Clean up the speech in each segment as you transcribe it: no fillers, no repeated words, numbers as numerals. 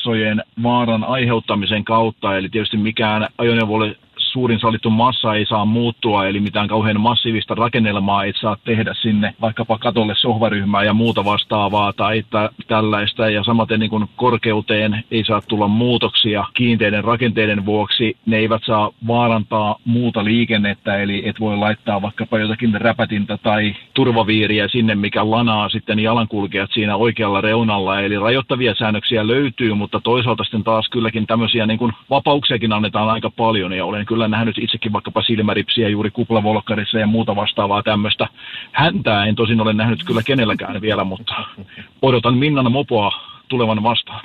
massojen vaaran aiheuttamisen kautta, eli tietysti mikään ajoneuvolle suurin sallittu massa ei saa muuttua, eli mitään kauhean massiivista rakennelmaa ei saa tehdä sinne, vaikkapa katolle sohvaryhmää ja muuta vastaavaa tai tällaista. Ja samaten niin kuin korkeuteen ei saa tulla muutoksia kiinteiden rakenteiden vuoksi. Ne eivät saa vaarantaa muuta liikennettä, eli et voi laittaa vaikkapa jotakin räpätintä tai turvaviiriä sinne, mikä lanaa sitten jalankulkijat siinä oikealla reunalla. Eli rajoittavia säännöksiä löytyy, mutta toisaalta sitten taas kylläkin tämmöisiä niin kuin vapauksiakin annetaan aika paljon, ja olen kyllä nähnyt itsekin vaikkapa silmäripsiä juuri kuplavolkkarissa ja muuta vastaavaa tämmöistä. Häntää en tosin ole nähnyt kyllä kenelläkään vielä, mutta odotan Minnan mopoa tulevan vastaan.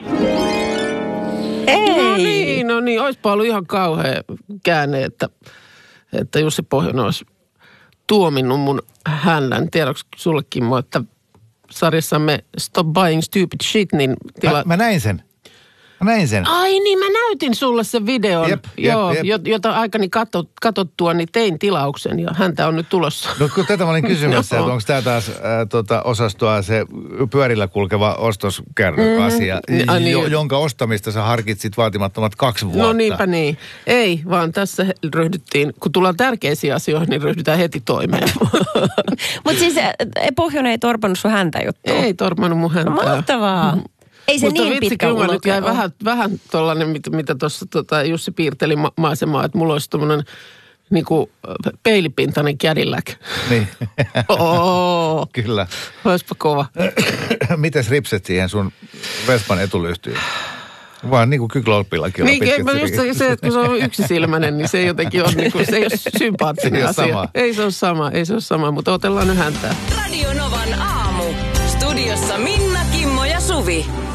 Ei! No niin, olisipa ollut ihan kauhea käänne, että Jussi Pohjonen olisi tuominnut mun hännän. Tiedätkö sullekin, että sarjassamme Stop Buying Stupid Shit, niin Mä näin sen. Ai niin, mä näytin sulle sen videon, Jep. jota aikani katsottua, niin tein tilauksen ja häntä on nyt tulossa. No kun tätä mä olin kysymässä, että onko tämä taas osastoa se pyörillä kulkeva ostoskärry-asia, jonka ostamista sä harkitsit vaatimattomat 2 vuotta. No niinpä niin. Ei, vaan tässä ryhdyttiin, kun tullaan tärkeisiin asioihin, niin ryhdytään heti toimeen. Mutta siis Pohjonen ei torpannut sun häntä juttua? Ei torpannut mun häntää. Mahtavaa. Ei se mutta niin pitkä ulo. Mutta nyt jäi vähän tollainen, mitä tuossa Jussi piirteli maisemaa, että mulla olisi tommoinen niinku peilipintainen Cadillac. Niin. Oo. Kyllä. Olisipa kova. Mites ripset siihen sun Vespan etulyhtyyn? Vaan niin kuin kyklolpillakin on niin, pitkät just se, että kun se on yksisilmäinen, niin se ei jotenkin ole, niin kuin, se ei ole sympaattinen asia. Sama. Ei se ole sama, mutta otellaan nyt häntää. Radio Novan aamu. Studiossa Minna, Kimmo ja Suvi.